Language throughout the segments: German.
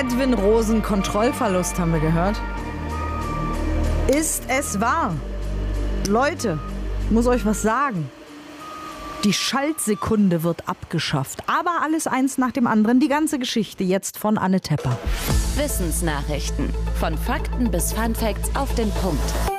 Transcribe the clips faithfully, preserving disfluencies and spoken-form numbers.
Edwin Rosen Kontrollverlust, haben wir gehört. Ist es wahr? Leute, ich muss euch was sagen. Die Schaltsekunde wird abgeschafft. Aber alles eins nach dem anderen. Die ganze Geschichte jetzt von Anne Tepper. Wissensnachrichten. Von Fakten bis Funfacts auf den Punkt.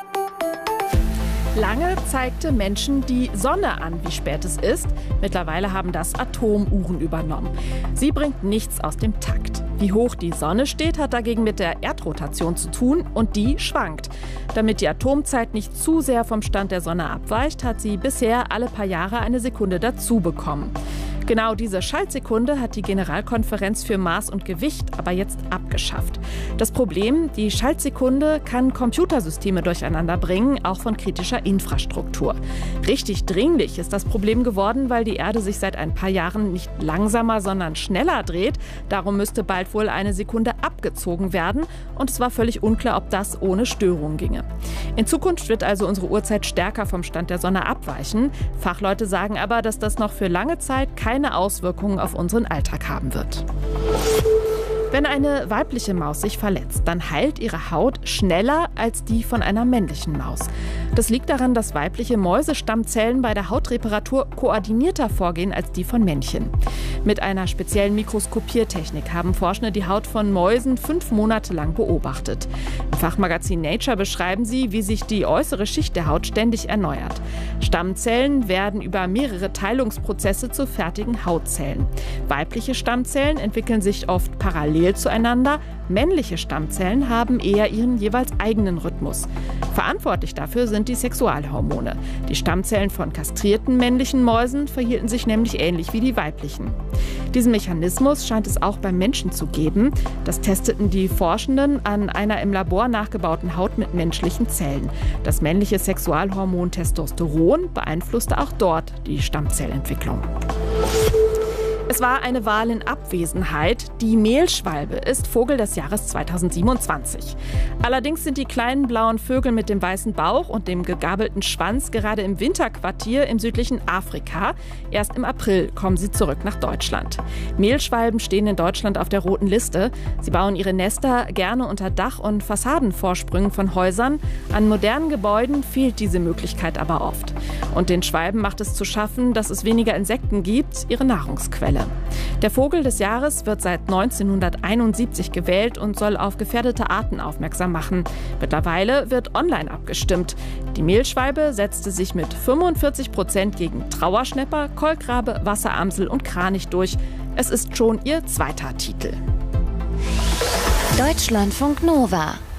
Lange zeigte Menschen die Sonne an, wie spät es ist. Mittlerweile haben das Atomuhren übernommen. Sie bringt nichts aus dem Takt. Wie hoch die Sonne steht, hat dagegen mit der Erdrotation zu tun und die schwankt. Damit die Atomzeit nicht zu sehr vom Stand der Sonne abweicht, hat sie bisher alle paar Jahre eine Sekunde dazu bekommen. Genau diese Schaltsekunde hat die Generalkonferenz für Maß und Gewicht aber jetzt abgeschafft. Das Problem, die Schaltsekunde kann Computersysteme durcheinander bringen, auch von kritischer Infrastruktur. Richtig dringlich ist das Problem geworden, weil die Erde sich seit ein paar Jahren nicht langsamer, sondern schneller dreht. Darum müsste bald wohl eine Sekunde abgezogen werden und es war völlig unklar, ob das ohne Störung ginge. In Zukunft wird also unsere Uhrzeit stärker vom Stand der Sonne abweichen. Fachleute sagen aber, dass das noch für lange Zeit keine keine Auswirkungen auf unseren Alltag haben wird. Wenn eine weibliche Maus sich verletzt, dann heilt ihre Haut schneller als die von einer männlichen Maus. Das liegt daran, dass weibliche Mäusestammzellen bei der Hautreparatur koordinierter vorgehen als die von Männchen. Mit einer speziellen Mikroskopiertechnik haben Forschende die Haut von Mäusen fünf Monate lang beobachtet. Im Fachmagazin Nature beschreiben sie, wie sich die äußere Schicht der Haut ständig erneuert. Stammzellen werden über mehrere Teilungsprozesse zu fertigen Hautzellen. Weibliche Stammzellen entwickeln sich oft parallel zueinander. Männliche Stammzellen haben eher ihren jeweils eigenen Rhythmus. Verantwortlich dafür sind die Sexualhormone. Die Stammzellen von kastrierten männlichen Mäusen verhielten sich nämlich ähnlich wie die weiblichen. Diesen Mechanismus scheint es auch beim Menschen zu geben. Das testeten die Forschenden an einer im Labor nachgebauten Haut mit menschlichen Zellen. Das männliche Sexualhormon Testosteron beeinflusste auch dort die Stammzellentwicklung. Es war eine Wahl in Abwesenheit. Die Mehlschwalbe ist Vogel des Jahres zweitausendsiebenundzwanzig. Allerdings sind die kleinen blauen Vögel mit dem weißen Bauch und dem gegabelten Schwanz gerade im Winterquartier im südlichen Afrika. Erst im April kommen sie zurück nach Deutschland. Mehlschwalben stehen in Deutschland auf der roten Liste. Sie bauen ihre Nester gerne unter Dach- und Fassadenvorsprüngen von Häusern. An modernen Gebäuden fehlt diese Möglichkeit aber oft. Und den Schwalben macht es zu schaffen, dass es weniger Insekten gibt, ihre Nahrungsquelle. Der Vogel des Jahres wird seit neunzehnhunderteinundsiebzig gewählt und soll auf gefährdete Arten aufmerksam machen. Mittlerweile wird online abgestimmt. Die Mehlschwalbe setzte sich mit fünfundvierzig Prozent gegen Trauerschnäpper, Kolkrabe, Wasseramsel und Kranich durch. Es ist schon ihr zweiter Titel. Deutschlandfunk Nova